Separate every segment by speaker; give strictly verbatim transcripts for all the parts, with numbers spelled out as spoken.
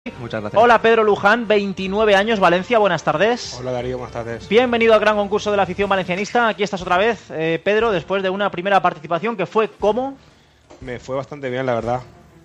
Speaker 1: Muchas gracias.
Speaker 2: Hola Pedro Luján, veintinueve años, Valencia, buenas tardes.
Speaker 3: Hola Darío, buenas tardes.
Speaker 2: Bienvenido al gran concurso de la afición valencianista. Aquí estás otra vez, eh, Pedro, después de una primera participación que fue ¿cómo?
Speaker 3: Me fue bastante bien, la verdad.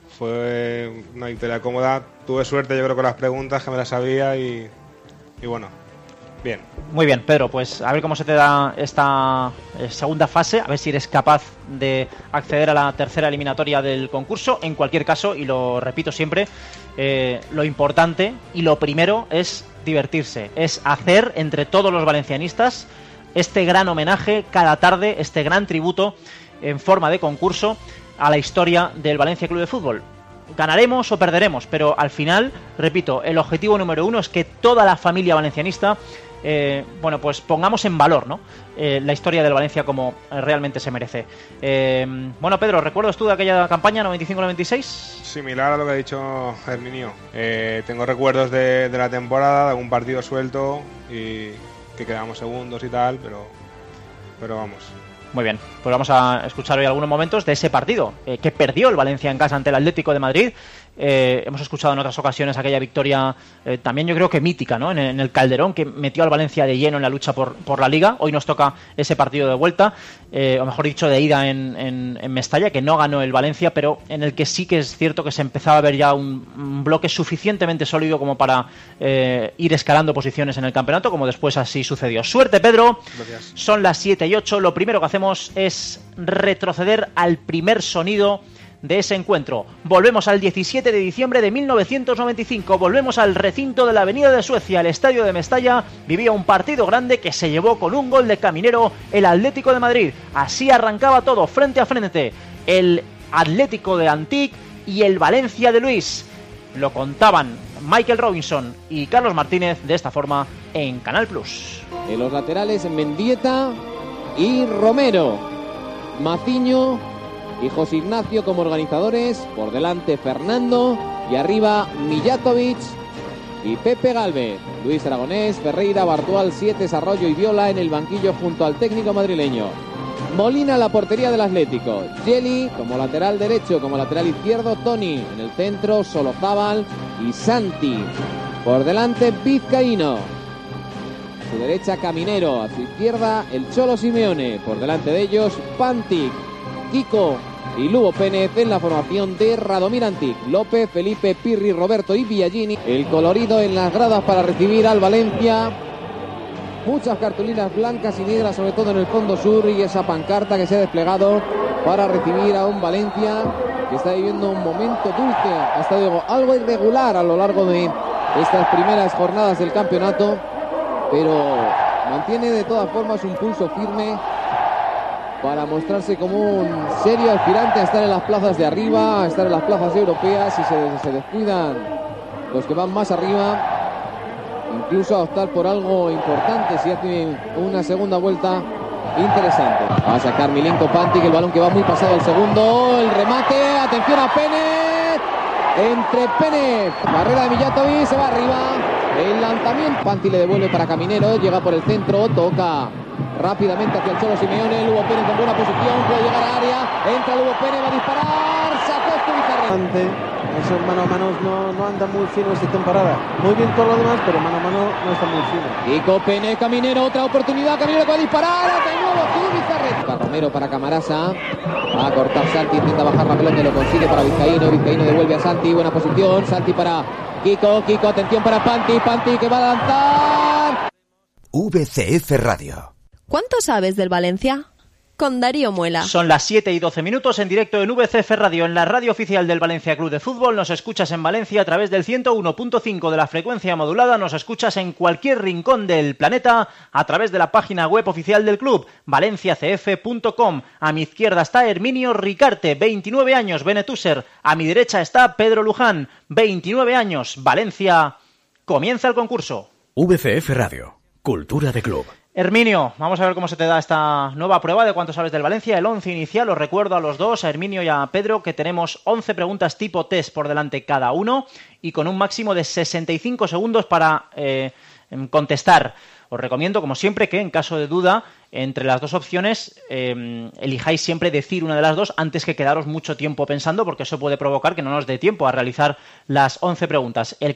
Speaker 3: Fue una victoria cómoda. Tuve suerte, yo creo, con las preguntas, que me las sabía y, y bueno, bien.
Speaker 2: Muy bien, Pedro, pues a ver cómo se te da esta eh, segunda fase, a ver si eres capaz de acceder a la tercera eliminatoria del concurso. En cualquier caso, y lo repito siempre, eh, lo importante y lo primero es divertirse, es hacer entre todos los valencianistas este gran homenaje cada tarde, este gran tributo en forma de concurso a la historia del Valencia Club de Fútbol. Ganaremos o perderemos, pero al final, repito, el objetivo número uno es que toda la familia valencianista Eh, bueno, pues pongamos en valor, ¿no? Eh, la historia del Valencia como realmente se merece. Eh, bueno, Pedro, ¿recuerdas tú de aquella campaña noventa y cinco noventa y seis?
Speaker 3: Similar a lo que ha dicho Herminio. Eh, tengo recuerdos de, de la temporada, de algún partido suelto y que quedamos segundos y tal, pero, pero vamos.
Speaker 2: Muy bien, pues vamos a escuchar hoy algunos momentos de ese partido eh, que perdió el Valencia en casa ante el Atlético de Madrid. Eh, hemos escuchado en otras ocasiones aquella victoria eh, también yo creo que mítica, ¿no? En, en el Calderón, que metió al Valencia de lleno en la lucha por, por la Liga. Hoy nos toca ese partido de vuelta, eh, o mejor dicho de ida en, en, en Mestalla, que no ganó el Valencia, pero en el que sí que es cierto que se empezaba a ver ya un, un bloque suficientemente sólido como para eh, ir escalando posiciones en el campeonato, como después así sucedió. Suerte, Pedro.
Speaker 3: Gracias.
Speaker 2: Son las siete y ocho. Lo primero que hacemos es retroceder al primer sonido de ese encuentro. Volvemos al diecisiete de diciembre de mil novecientos noventa y cinco, volvemos al recinto de la Avenida de Suecia. El estadio de Mestalla vivía un partido grande que se llevó con un gol de Caminero el Atlético de Madrid. Así arrancaba todo, frente a frente, el Atlético de Antic y el Valencia de Luis. Lo contaban Michael Robinson y Carlos Martínez de esta forma en Canal Plus.
Speaker 4: En los laterales Mendieta y Romero, Maciño y José Ignacio como organizadores, por delante Fernando y arriba Mijatovic y Pepe Gálvez. Luis Aragonés, Ferreira, Bartual, Siete, Arroyo y Viola en el banquillo junto al técnico madrileño. Molina en la portería del Atlético, Geli como lateral derecho, como lateral izquierdo Toni, en el centro Solozábal y Santi. Por delante Vizcaíno, a su derecha Caminero, a su izquierda el Cholo Simeone, por delante de ellos Pantic, Kiko y Lugo Pénez en la formación de Radomir Antic. López, Felipe, Pirri, Roberto y Villagini. El colorido en las gradas para recibir al Valencia. Muchas cartulinas blancas y negras, sobre todo en el fondo sur, y esa pancarta que se ha desplegado para recibir a un Valencia que está viviendo un momento dulce, hasta digo, algo irregular a lo largo de estas primeras jornadas del campeonato, pero mantiene de todas formas un pulso firme para mostrarse como un serio aspirante a estar en las plazas de arriba, a estar en las plazas europeas. Y se, se descuidan los que van más arriba, incluso a optar por algo importante si hacen una segunda vuelta interesante. Va a sacar Milenko Pantic, el balón que va muy pasado al segundo, el remate, atención a Pérez, entre Pérez, barrera de Mijatovic, se va arriba, el lanzamiento, Pantic le devuelve para Caminero, llega por el centro, toca rápidamente hacia el Cholo Simeone, Lugo Pérez en buena posición, puede llegar al área, entra Lugo Pérez, va a disparar, sacó Zubizarreta.
Speaker 5: Esos mano a mano no, no andan muy fino esta temporada. Muy bien todo lo demás, pero mano a mano no está muy fino.
Speaker 4: Kiko Pene, Caminero, otra oportunidad, Caminero puede disparar, de nuevo Zubizarreta. Romero para Camarasa, va a cortar Santi, intenta bajar la pelota y lo consigue para Vizcaíno, Vizcaíno devuelve a Santi, buena posición, Santi para Kiko, Kiko, atención para Panti, Panti que va a lanzar.
Speaker 6: V C F Radio.
Speaker 7: ¿Cuánto sabes del Valencia? Con Darío Muela.
Speaker 2: Son las siete y doce minutos en directo en V C F Radio, en la radio oficial del Valencia Club de Fútbol. Nos escuchas en Valencia a través del ciento uno punto cinco de la frecuencia modulada. Nos escuchas en cualquier rincón del planeta a través de la página web oficial del club, valencia c f punto com. A mi izquierda está Herminio Ricarte, veintinueve años, Benetuser. A mi derecha está Pedro Luján, veintinueve años, Valencia. Comienza el concurso.
Speaker 6: V C F Radio, cultura de club.
Speaker 2: Herminio, vamos a ver cómo se te da esta nueva prueba de cuánto sabes del Valencia. El once inicial, os recuerdo a los dos, a Herminio y a Pedro, que tenemos once preguntas tipo test por delante cada uno y con un máximo de sesenta y cinco segundos para eh, contestar. Os recomiendo, como siempre, que en caso de duda entre las dos opciones, eh, elijáis siempre decir una de las dos antes que quedaros mucho tiempo pensando, porque eso puede provocar que no nos dé tiempo a realizar las once preguntas. El